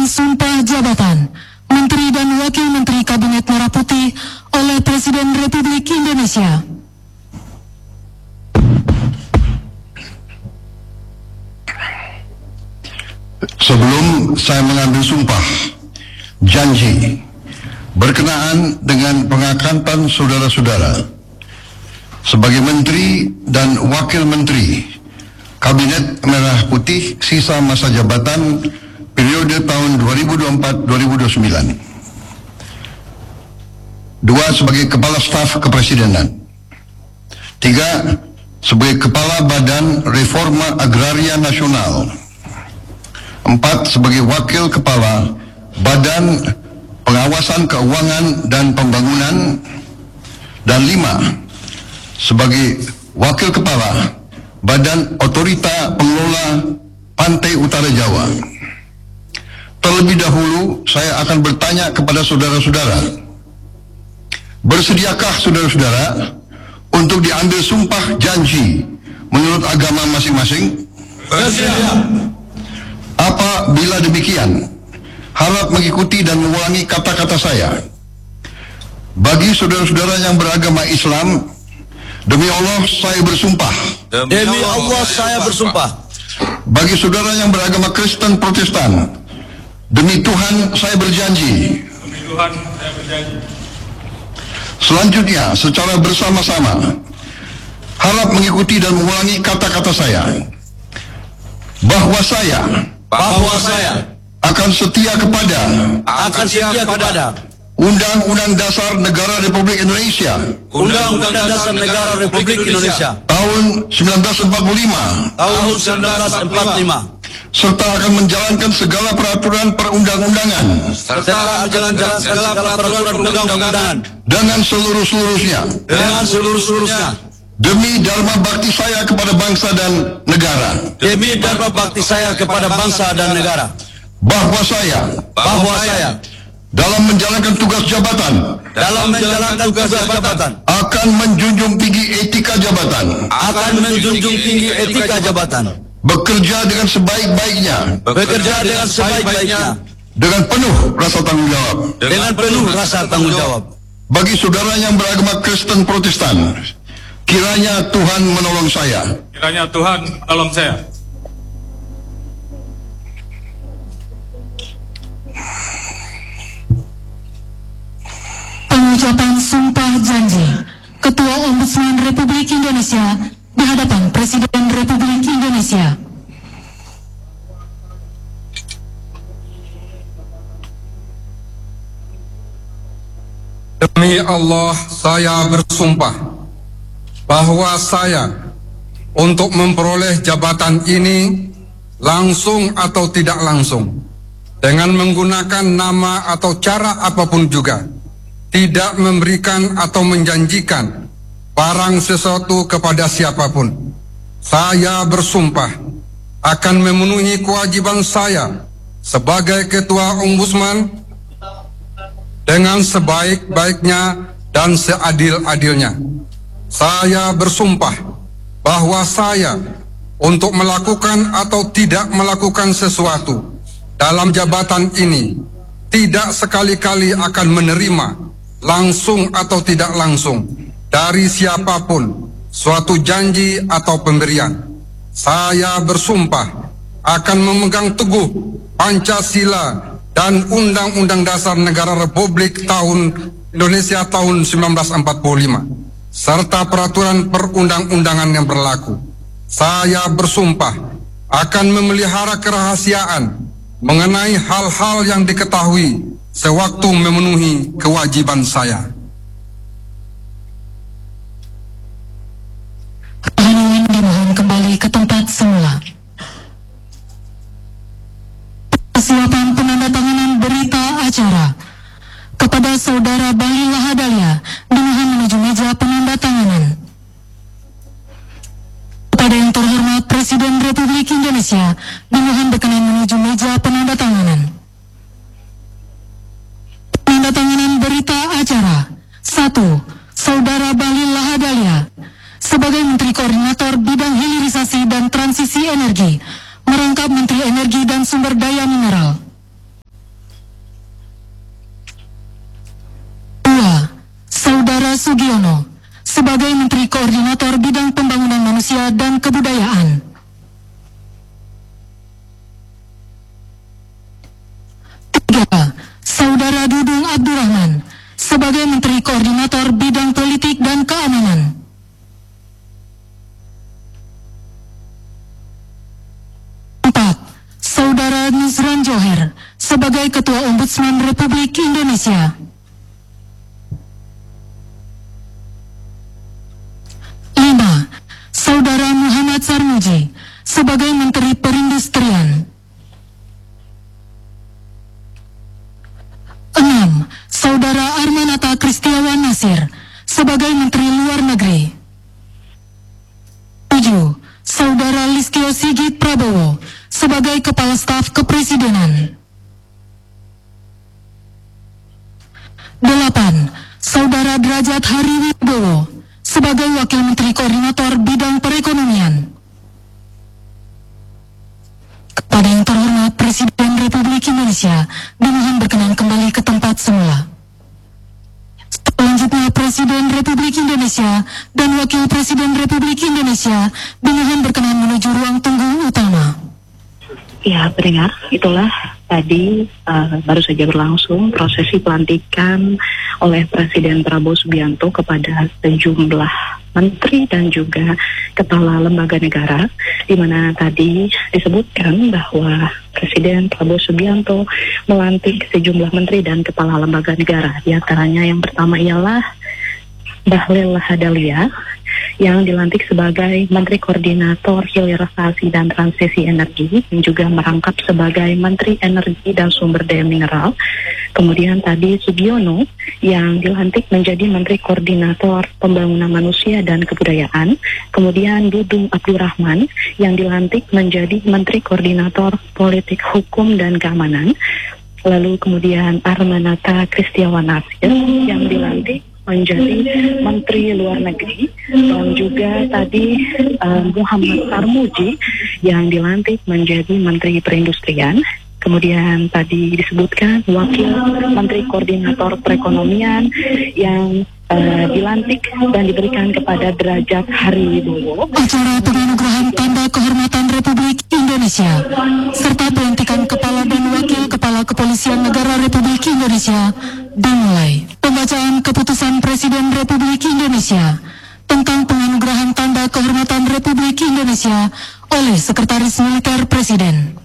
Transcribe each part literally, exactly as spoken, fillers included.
pengucapan sumpah jabatan Menteri dan Wakil Menteri Kabinet Merah Putih oleh Presiden Republik Indonesia. Sebelum saya mengambil sumpah janji berkenaan dengan pengangkatan saudara-saudara sebagai Menteri dan Wakil Menteri Kabinet Merah Putih sisa masa jabatan periode tahun dua ribu dua puluh empat sampai dua ribu dua puluh sembilan. Dua, sebagai Kepala Staf Kepresidenan. Tiga, sebagai Kepala Badan Reforma Agraria Nasional. Empat, sebagai Wakil Kepala Badan Pengawasan Keuangan dan Pembangunan. Dan lima, sebagai Wakil Kepala Badan Otorita Pengelola Pantai Utara Jawa. Terlebih dahulu saya akan bertanya kepada saudara-saudara, bersediakah saudara-saudara untuk diambil sumpah janji menurut agama masing-masing? Bersedia. Apabila demikian, harap mengikuti dan mengulangi kata-kata saya. Bagi saudara-saudara yang beragama Islam, demi Allah saya bersumpah. Demi Allah saya bersumpah. Bagi saudara yang beragama Kristen Protestan, demi Tuhan saya berjanji. Demi Tuhan saya berjanji. Selanjutnya, secara bersama-sama, harap mengikuti dan mengulangi kata-kata saya. Bahwa saya Bahwa saya akan setia kepada akan setia kepada Undang-Undang Dasar Negara Republik Indonesia Undang-Undang Dasar Negara Republik Indonesia tahun seribu sembilan ratus empat puluh lima tahun seribu sembilan ratus empat puluh lima, serta akan menjalankan segala peraturan perundang-undangan serta menjalankan segala peraturan perundang-undangan dengan seluruh-seluruhnya dengan seluruh-seluruhnya demi dharma bakti saya kepada bangsa dan negara. demi dharma bakti saya kepada bangsa dan negara. Bahwa saya Bahwa saya dalam menjalankan tugas jabatan dalam menjalankan tugas jabatan akan menjunjung tinggi etika jabatan, akan menjunjung tinggi etika jabatan, bekerja dengan sebaik-baiknya, bekerja dengan sebaik-baiknya, dengan penuh rasa tanggung jawab. dengan penuh rasa tanggung jawab. Bagi saudara yang beragama Kristen Protestan, kiranya Tuhan menolong saya. Kiranya Tuhan menolong saya. Pengucapan sumpah janji Ketua Ombudsman Republik Indonesia di hadapan Presiden Republik Indonesia. Demi Allah saya bersumpah bahwa saya untuk memperoleh jabatan ini langsung atau tidak langsung dengan menggunakan nama atau cara apapun juga tidak memberikan atau menjanjikan barang sesuatu kepada siapapun. Saya bersumpah akan memenuhi kewajiban saya sebagai Ketua Ombudsman dengan sebaik-baiknya dan seadil-adilnya. Saya bersumpah bahwa saya untuk melakukan atau tidak melakukan sesuatu dalam jabatan ini tidak sekali-kali akan menerima langsung atau tidak langsung dari siapapun suatu janji atau pemberian. Saya bersumpah akan memegang teguh Pancasila dan Undang-Undang Dasar Negara Republik tahun Indonesia tahun seribu sembilan ratus empat puluh lima serta peraturan perundang-undangan yang berlaku. Saya bersumpah akan memelihara kerahasiaan mengenai hal-hal yang diketahui sewaktu memenuhi kewajiban saya. Keheningan dimohon kembali ke tempat semula. Persiapan penandatanganan berita acara kepada Saudara Bahlil Lahadalia dimohon menuju meja penandatanganan. Kepada yang terhormat Presiden Republik Indonesia dimohon berkenan menuju meja penandatanganan. Penandatanganan berita acara. Satu. Saudara Bahlil Lahadalia sebagai Menteri Koordinator Bidang Hilirisasi dan Transisi Energi merangkap Menteri Energi dan Sumber Daya Mineral. Sugiono sebagai Menteri Koordinator Bidang Pembangunan Manusia dan Kebudayaan. Tiga, Saudara Dudung Abdurrahman sebagai Menteri Koordinator Bidang Politik dan Keamanan. Empat, Saudara Nuzran Johar sebagai Ketua Ombudsman Republik Indonesia. Lima, Saudara Muhammad Sarmuji sebagai Menteri Perindustrian. Enam, Saudara Armanata Kristiawan Nasir sebagai Menteri Luar Negeri. Tujuh, Saudara Listio Sigit Prabowo sebagai Kepala Staf Kepresidenan. Delapan, Saudara Derajat Hariwibowo sebagai Wakil Menteri Koordinator Bidang Perekonomian. Kepada yang terhormat Presiden Republik Indonesia, dimohon berkenan kembali ke tempat semula. Selanjutnya Presiden Republik Indonesia dan Wakil Presiden Republik Indonesia dimohon berkenan menuju ruang tunggu utama. Ya, pendengar, itulah tadi uh, baru saja berlangsung prosesi pelantikan oleh Presiden Prabowo Subianto kepada sejumlah menteri dan juga kepala lembaga negara, di mana tadi disebutkan bahwa Presiden Prabowo Subianto melantik sejumlah menteri dan kepala lembaga negara. Di antaranya yang pertama ialah Bahlil Lahadalia yang dilantik sebagai Menteri Koordinator Hilirisasi dan Transisi Energi dan juga merangkap sebagai Menteri Energi dan Sumber Daya Mineral. Kemudian tadi Sugiono yang dilantik menjadi Menteri Koordinator Pembangunan Manusia dan Kebudayaan. Kemudian Dudung Abdurrahman yang dilantik menjadi Menteri Koordinator Politik Hukum dan Keamanan. Lalu kemudian Armanata Kristiawan Nasir yang dilantik menjadi Menteri Luar Negeri, dan juga tadi uh, Muhammad Sarmuji yang dilantik menjadi Menteri Perindustrian. Kemudian tadi disebutkan Wakil Menteri Koordinator Perekonomian yang uh, dilantik dan diberikan kepada Derajat Hariwibowo. Acara penganugerahan Tanda Kehormatan Republik Indonesia serta pelantikan Kepala dan Wakil Kepala Kepolisian Negara Republik Indonesia dimulai. Pembacaan keputusan Presiden Republik Indonesia tentang penganugerahan Tanda Kehormatan Republik Indonesia oleh Sekretaris Militer Presiden.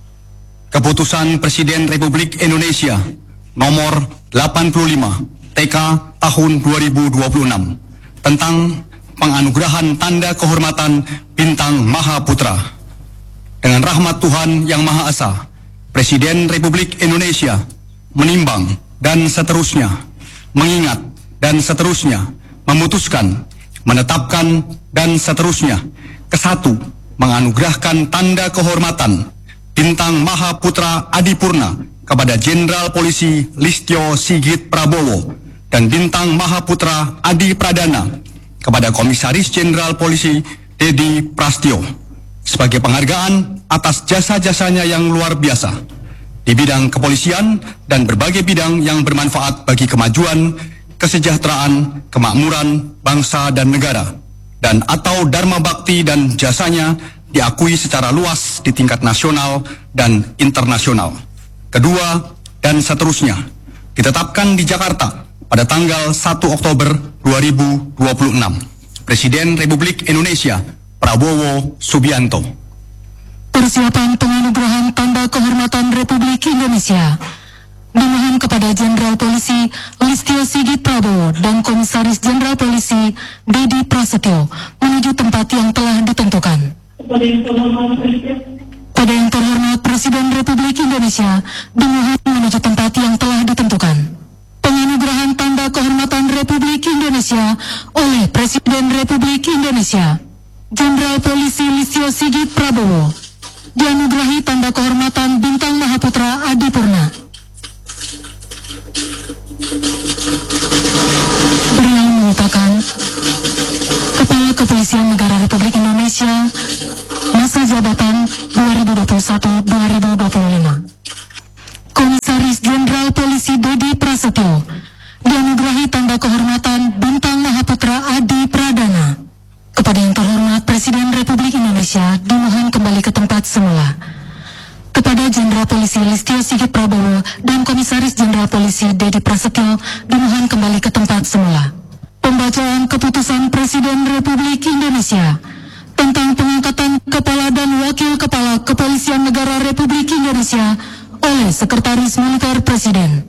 Keputusan Presiden Republik Indonesia nomor delapan puluh lima T K tahun dua ribu dua puluh enam tentang penganugerahan Tanda Kehormatan Bintang Mahaputra. Dengan rahmat Tuhan Yang Maha Esa, Presiden Republik Indonesia menimbang dan seterusnya, mengingat dan seterusnya, memutuskan, menetapkan dan seterusnya. Kesatu, menganugerahkan Tanda Kehormatan Bintang Mahaputra Adipurna kepada Jenderal Polisi Listio Sigit Prabowo dan Bintang Mahaputra Adi Pradana kepada Komisaris Jenderal Polisi Dedi Prastio sebagai penghargaan atas jasa-jasanya yang luar biasa di bidang kepolisian dan berbagai bidang yang bermanfaat bagi kemajuan, kesejahteraan, kemakmuran bangsa dan negara, dan atau dharma bakti dan jasanya diakui secara luas di tingkat nasional dan internasional. Kedua, dan seterusnya, ditetapkan di Jakarta pada tanggal satu Oktober dua ribu dua puluh enam. Presiden Republik Indonesia Prabowo Subianto. Persiapan penganugerahan Tanda Kehormatan Republik Indonesia dimohon kepada Jenderal Polisi Listio Sigit Prabowo dan Komisaris Jenderal Polisi Dedi Prasetyo menuju tempat yang telah ditentukan. Pada yang terhormat Presiden Republik Indonesia dimohon menuju tempat yang telah ditentukan. Penganugerahan Tanda Kehormatan Republik Indonesia oleh Presiden Republik Indonesia Jenderal Polisi Listio Sigit Prabowo dianugerahi Tanda Kehormatan Bintang Mahaputra Adipurna. Beliau mengatakan Kepala Kepolisian Negara Republik Indonesia masa jabatan dua ribu dua puluh satu sampai dua ribu dua puluh lima. Komisaris Jenderal Polisi Dedi Prasetyo dianugerahi Tanda Kehormatan Bintang Jenderal Polisi Listio Sigit Prabowo dan Komisaris Jenderal Polisi Dedi Prasetyo dimohon kembali ke tempat semula. Pembacaan keputusan Presiden Republik Indonesia tentang pengangkatan Kepala dan Wakil Kepala Kepolisian Negara Republik Indonesia oleh Sekretaris Militer Presiden.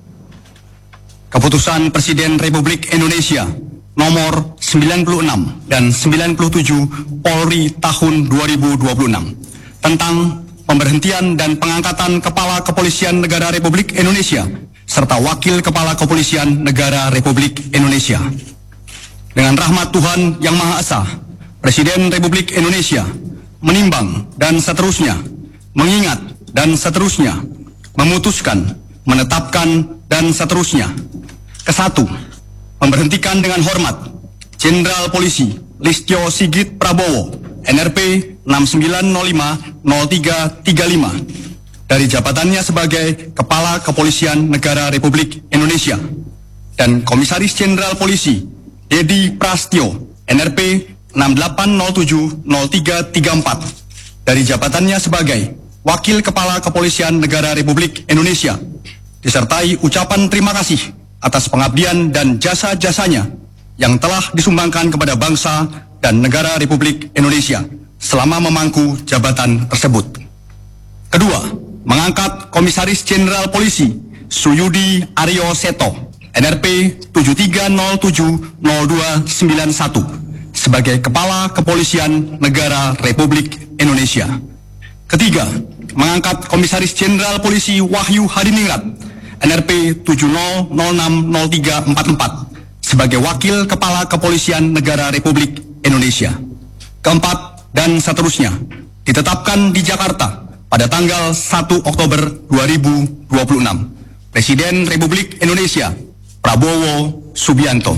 Keputusan Presiden Republik Indonesia nomor sembilan puluh enam dan sembilan puluh tujuh Polri tahun dua ribu dua puluh enam tentang pemberhentian dan pengangkatan Kepala Kepolisian Negara Republik Indonesia serta Wakil Kepala Kepolisian Negara Republik Indonesia. Dengan rahmat Tuhan Yang Maha Esa, Presiden Republik Indonesia menimbang dan seterusnya, mengingat dan seterusnya, memutuskan, menetapkan dan seterusnya. Kesatu, memberhentikan dengan hormat Jenderal Polisi Listio Sigit Prabowo N R P enam sembilan nol lima nol tiga tiga lima dari jabatannya sebagai Kepala Kepolisian Negara Republik Indonesia dan Komisaris Jenderal Polisi Dedi Prasetyo N R P enam delapan nol tujuh nol tiga tiga empat dari jabatannya sebagai Wakil Kepala Kepolisian Negara Republik Indonesia, disertai ucapan terima kasih atas pengabdian dan jasa-jasanya yang telah disumbangkan kepada bangsa dan negara Republik Indonesia selama memangku jabatan tersebut. Kedua, mengangkat Komisaris Jenderal Polisi Suyudi Aryo Seto N R P tujuh tiga nol tujuh nol dua sembilan satu sebagai Kepala Kepolisian Negara Republik Indonesia. Ketiga, mengangkat Komisaris Jenderal Polisi Wahyu Hadiningrat N R P tujuh nol nol enam nol tiga empat empat sebagai Wakil Kepala Kepolisian Negara Republik Indonesia. Keempat, dan seterusnya, ditetapkan di Jakarta pada tanggal satu Oktober dua ribu dua puluh enam. Presiden Republik Indonesia Prabowo Subianto.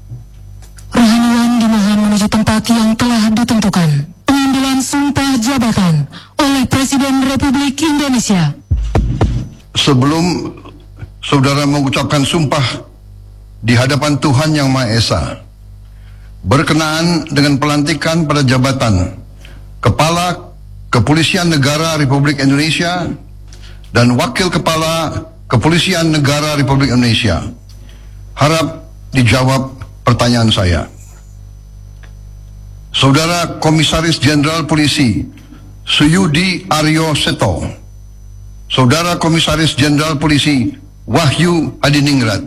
Rohaniwan dimohon menuju tempat yang telah ditentukan. Pengambilan sumpah jabatan oleh Presiden Republik Indonesia. Sebelum saudara mengucapkan sumpah di hadapan Tuhan Yang Maha Esa, berkenaan dengan pelantikan pada jabatan Kepala Kepolisian Negara Republik Indonesia dan Wakil Kepala Kepolisian Negara Republik Indonesia, harap dijawab pertanyaan saya. Saudara Komisaris Jenderal Polisi Suyudi Aryo Seto, Saudara Komisaris Jenderal Polisi Wahyu Hadiningrat,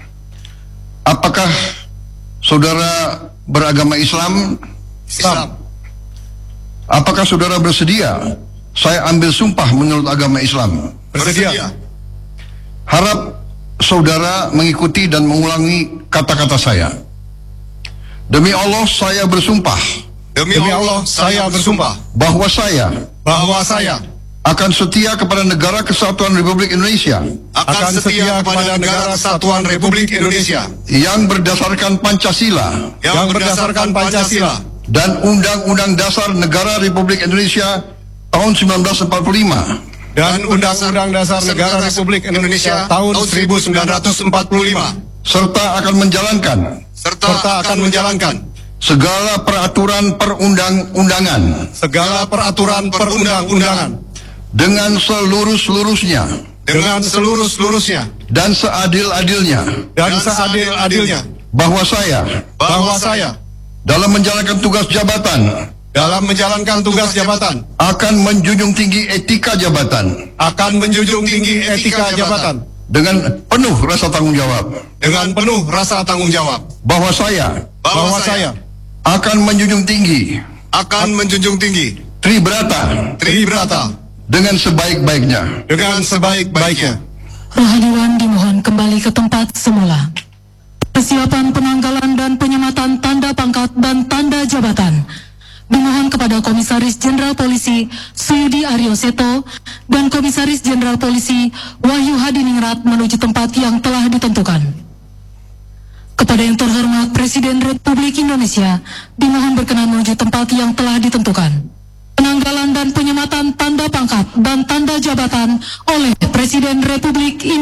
apakah saudara beragama Islam? Islam. Apakah saudara bersedia saya ambil sumpah menurut agama Islam? Bersedia. Harap saudara mengikuti dan mengulangi kata-kata saya. Demi Allah saya bersumpah. Demi Allah saya bersumpah Bahwa saya bahwa saya akan setia kepada Negara Kesatuan Republik Indonesia akan setia kepada Negara Kesatuan Republik Indonesia yang berdasarkan Pancasila yang berdasarkan Pancasila dan Undang-Undang Dasar Negara Republik Indonesia tahun seribu sembilan ratus empat puluh lima dan Undang-Undang Dasar Negara Republik Indonesia tahun seribu sembilan ratus empat puluh lima serta akan menjalankan serta akan menjalankan segala peraturan perundang-undangan segala peraturan perundang-undangan dengan seluruh-seluruhnya dengan seluruh-seluruhnya dan seadil-adilnya, dan seadil-adilnya bahwa saya bahwa saya dalam menjalankan tugas jabatan dalam menjalankan tugas jabatan akan menjunjung tinggi etika jabatan akan menjunjung tinggi etika jabatan dengan penuh rasa tanggung jawab, dengan penuh rasa tanggung jawab, bahwa saya bahwa saya akan menjunjung tinggi akan menjunjung tinggi Tribrata Tribrata dengan sebaik-baiknya. dengan sebaik-baiknya. Rohaniwan dimohon kembali ke tempat semula. Persiapan penanggalan dan penyematan tanda pangkat dan tanda jabatan dimohon kepada Komisaris Jenderal Polisi Suyudi Aryo Seto dan Komisaris Jenderal Polisi Wahyu Hadiningrat menuju tempat yang telah ditentukan. Kepada yang terhormat Presiden Republik Indonesia dimohon berkenan menuju tempat yang telah ditentukan. Penanggalan dan penyematan tanda pangkat dan tanda jabatan oleh Presiden Republik Indonesia.